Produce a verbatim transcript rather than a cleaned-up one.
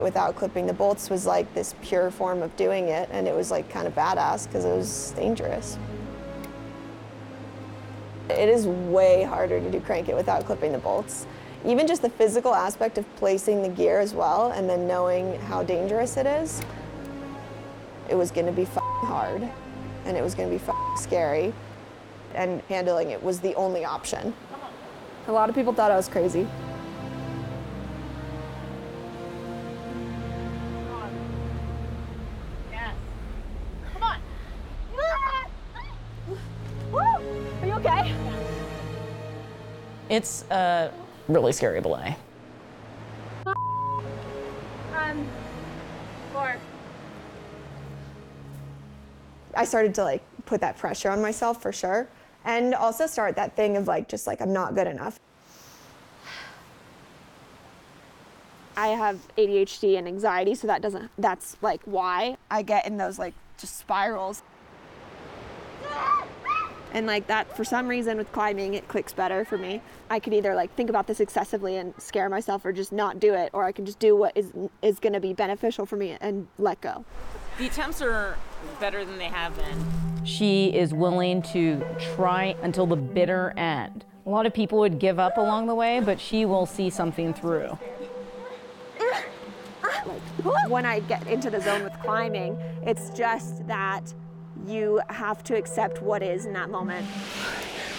Without clipping the bolts was like this pure form of doing it, and it was like kind of badass because it was dangerous. It is way harder to do crank it without clipping the bolts. Even just the physical aspect of placing the gear as well and then knowing how dangerous it is, it was gonna be f***ing hard and it was gonna be f***ing scary, and handling it was the only option. A lot of people thought I was crazy. Are you okay? It's a really scary belay. Um, four. I started to like put that pressure on myself for sure, and also start that thing of like just like I'm not good enough. I have A D H D and anxiety, so that doesn't, that's like why I get in those like just spirals. And like that, for some reason with climbing, it clicks better for me. I could either like think about this excessively and scare myself or just not do it, or I can just do what is is gonna be beneficial for me and let go. The attempts are better than they have been. She is willing to try until the bitter end. A lot of people would give up along the way, but she will see something through. Like, when I get into the zone with climbing, it's just that you have to accept what is in that moment.